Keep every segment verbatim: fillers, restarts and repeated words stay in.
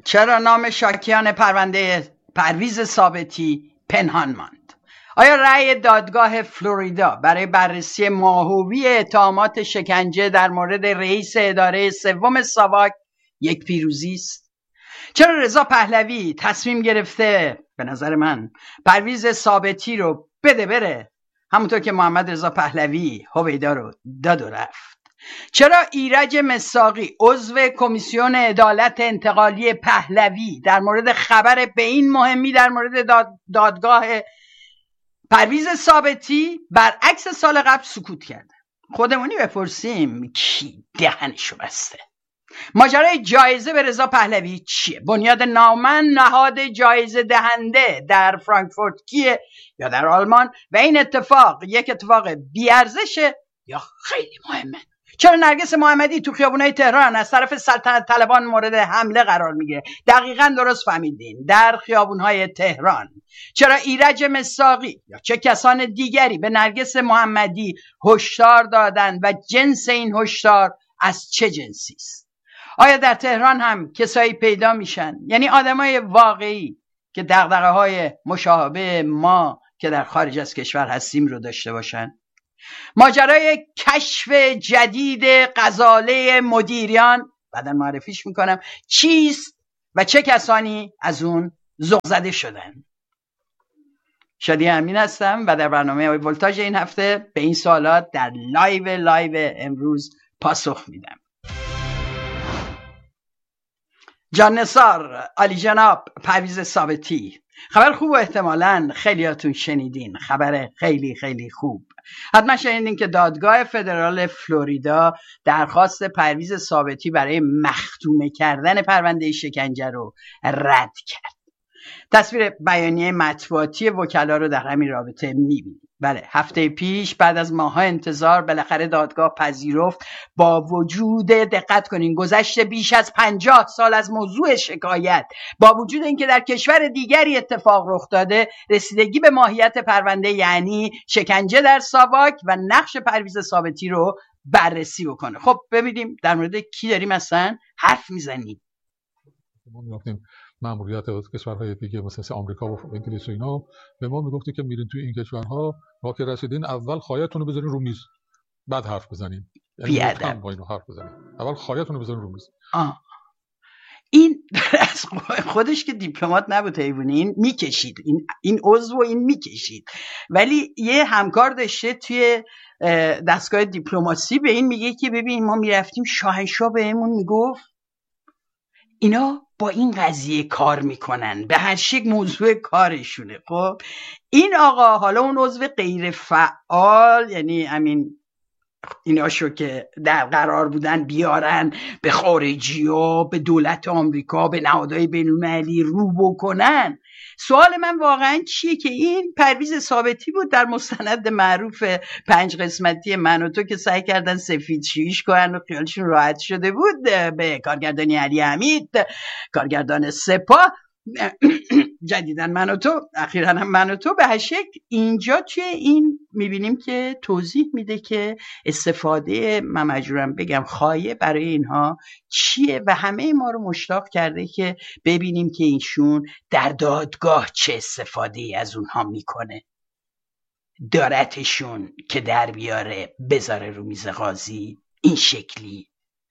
چرا نام شاکیان پرونده پرویز ثابتی پنهان ماند؟ آیا رأی دادگاه فلوریدا برای بررسی ماهوی اتهامات شکنجه در مورد رئیس اداره سوم ساواک یک پیروزی است؟ چرا رضا پهلوی تصمیم گرفته به نظر من پرویز ثابتی رو بده بره، همونطور که محمد رضا پهلوی هویدا رو داد و رفت؟ چرا ایرج مساقی عضو کمیسیون عدالت انتقالی پهلوی در مورد خبر به این مهمی در مورد داد دادگاه پرویز ثابتی برعکس سال قبل سکوت کرده؟ خودمونی بپرسیم کی دهنشو بسته؟ ماجرای جایزه به رضا پهلوی چیه؟ بنیاد نامن نهاد جایزه دهنده در فرانکفورت کیه یا در آلمان؟ و این اتفاق یک اتفاق بیارزشه یا خیلی مهمه؟ چرا نرگس محمدی تو خیابونای تهران از طرف سلطنت طلبان مورد حمله قرار میگیره؟ دقیقاً درست فهمیدین، در خیابونهای تهران. چرا ایرج مساقی یا چه کسان دیگری به نرگس محمدی هشدار دادن و جنس این هشدار از چه جنسی است؟ آیا در تهران هم کسایی پیدا میشن، یعنی آدمای واقعی که دغدغه‌های مشابه ما که در خارج از کشور هستیم رو داشته باشن؟ ماجرای کشف جدید غزاله مدیریان بعداً معرفیش میکنم چیست و چه کسانی از اون ذوق زده شدن؟ شادی امین هستم و در برنامه ولتاژ این هفته به این سوالات در لایو لایو امروز پاسخ میدم. جان نثار، علی جناب پرویز ثابتی. خبر خوب و احتمالاً خیلیاتون شنیدین، خبر خیلی خیلی خوب. حتما شنیدین که دادگاه فدرال فلوریدا درخواست پرویز ثابتی برای مختومه کردن پرونده شکنجه رو رد کرد. تصویر بیانیه مطبوعاتی وکلا رو در همین رابطه میبینید. بله، هفته پیش بعد از ماه‌ها انتظار بالاخره دادگاه پذیرفت با وجود، دقت کنین، گذشت بیش از پنجاه سال از موضوع شکایت، با وجود اینکه در کشور دیگری اتفاق رخ داده، رسیدگی به ماهیت پرونده یعنی شکنجه در ساواک و نقش پرویز ثابتی رو بررسی بکنه. خب ببینیم در مورد کی داریم اصلا حرف میزنیم. ماموریت کشورهای دیگه مثل آمریکا و انگلیس و اینا به ما میگفتی که میرین توی این کشورها را که رسیدین اول خایتون رو بذارین رو میز بعد حرف بزنین. یعنی با اینو حرف بزنین، اول خایتون رو بذارین رو میز. آه. این از خودش که دیپلمات نبود حیوانی، این میکشید، این این عضو و این میکشید، ولی یه همکار داشته توی دستگاه دیپلماسی به این میگه که ببین ما میرفتیم شاهنشاه بهمون میگفت اینا با این قضیه کار میکنن، به هر شکل موضوع کارشونه. خب این آقا حالا اون عضو غیر فعال، یعنی همین ایناشو که در قرار بودن بیارن به خارجی ها، به دولت آمریکا، به نهادهای بین‌المللی رو بکنن. سوال من واقعا چیه که این پرویز ثابتی بود در مستند معروف پنج قسمتی من و تو که سعی کردن سفید شیش کنن و خیالشون راحت شده بود به کارگردانی علی حمید، کارگردان سپاه، جدیدن من و تو، اخیراً هم من و تو. به هر شکل اینجا توی این میبینیم که توضیح میده که استفاده، من مجبورم بگم خایه برای اینها چیه و همه ما رو مشتاق کرده که ببینیم که اینشون در دادگاه چه استفاده از اونها میکنه، دارتشون که در بیاره بذاره رو میز قاضی این شکلی.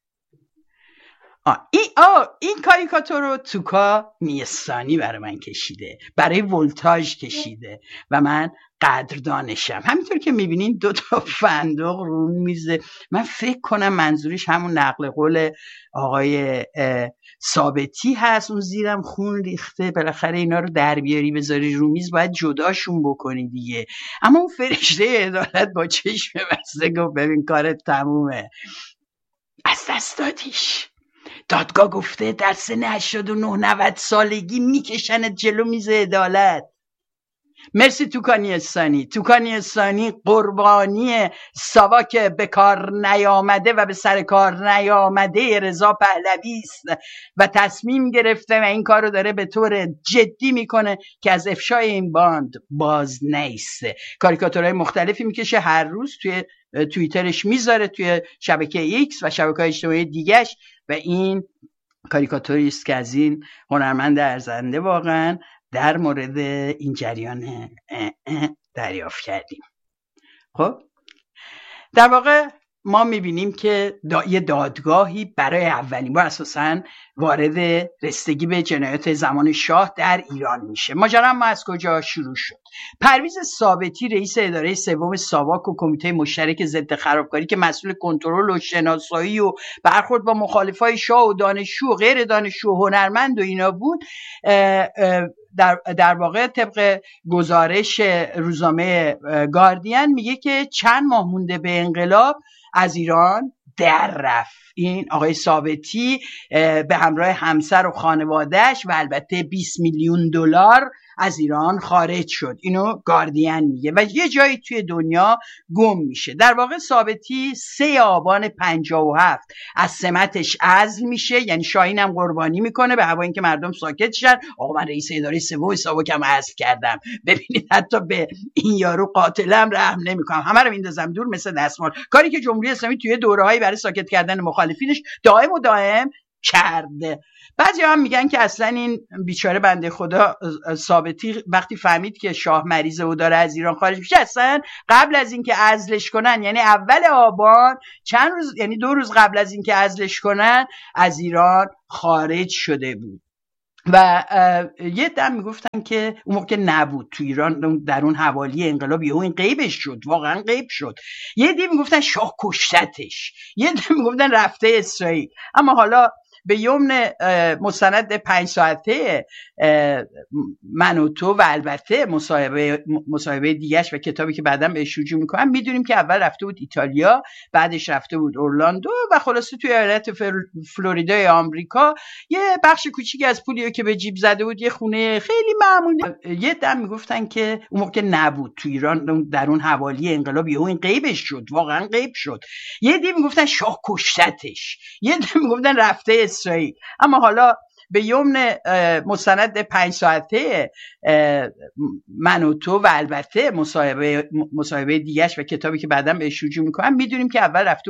آه این, آه این کاریکاتور رو توکا نیستانی برای من کشیده، برای ولتاژ کشیده و من قدردانشم. همینطور که میبینین دو تا فندق رو میزه، من فکر کنم منظورش همون نقل قول آقای ثابتی هست، اون زیرم خون ریخته، بالاخره اینا رو در بیاری بذاری رو میز باید جداشون بکنی دیگه. اما اون فرشته عدالت با چشم بسته گفت ببین کارت تمومه، از دست دادیش. دادگاه گفته در سن هشتاد و نه نود سالگی میکشنت جلو میز عدالت. مرسی توکانی استانی. توکانی استانی قربانی ساواک به کار نیامده و به سر کار نیامده رضا پهلوی است و تصمیم گرفته و این کار رو داره به طور جدی میکنه که از افشای این باند باز نیسته. کاریکاتورهای مختلفی میکشه، هر روز توی توییترش میذاره، توی شبکه ایکس و شبکه‌های اجتماعی دیگهش، و این کاریکاتوریست که از این هنرمند ارزنده واقعا در مورد این جریان دریافت کردیم. خب در واقع ما میبینیم که دا یه دادگاهی برای اولین بار اساساً وارد رسیدگی به جنایات زمان شاه در ایران میشه. ماجرا ما از کجا شروع شد؟ پرویز ثابتی رئیس اداره سوم ساواک و کمیته مشترک ضد خرابکاری که مسئول کنترل و شناسایی و برخورد با مخالفای شاه و دانشجو و غیر دانشجو و هنرمند و اینا بود، در, در واقع طبق گزارش روزنامه گاردین میگه که چند ماه مونده به انقلاب از ایران در رفت. این آقای ثابتی به همراه همسر و خانوادهش و البته بیست میلیون دلار از ایران خارج شد. اینو گاردین میگه و یه جایی توی دنیا گم میشه. در واقع ثابتی سه آبان پنجاه و هفت از سمتش عزل میشه، یعنی شاهین هم قربانی میکنه به هوای اینکه مردم ساکت شن. آقا من رئیس اداره سوم ساواکم عزل کردم، ببینید حتی به این یارو قاتلم رحم نمیکنم، همه رو میندازم دور مثل دستمال. کاری که جمهوری اسلامی توی دوره‌هایی برای ساکت کردن مخالفینش دائم و دائم کرده. بعضی هم میگن که اصلا این بیچاره بنده خدا ثابتی وقتی فهمید که شاه مریضه و داره از ایران خارج میشه، اصلا قبل از اینکه عزلش کنن، یعنی اول آبان، چند روز یعنی دو روز قبل از اینکه عزلش کنن، از ایران خارج شده بود. و یه دم میگفتن که اون موقع نبود تو ایران، در اون حوالی انقلاب یهو این غیبش شد، واقعا غیب شد. یه دی میگفتن شاه کشتتش، یه دی میگفتن رفته اسرائیل. اما حالا به یمن مستند پنج ساعته من و تو و البته مصاحبه مصاحبه دیگه‌اش و کتابی که بعداً بهش رجوع میکنم، میدونیم که اول رفته بود ایتالیا، بعدش رفته بود اورلاندو و خلاصه توی ایالت فلوریدای آمریکا یه بخش کوچیکی از پولیو که به جیب زده بود، یه خونه خیلی معمولی. یه دم میگفتن که اون موقع نبود تو ایران، در اون حوالی انقلاب یهو این غیبش شد، واقعا غیب شد. یه دی میگفتن شاه کشتتش، یه دی میگفتن رفته اسرائیل. اما حالا به یمن مستند پنج ساعته من و تو و البته مصاحبه مصاحبه دیگه‌اش و کتابی که بعداً بهش رجوع میکنم، میدونیم که اول رفته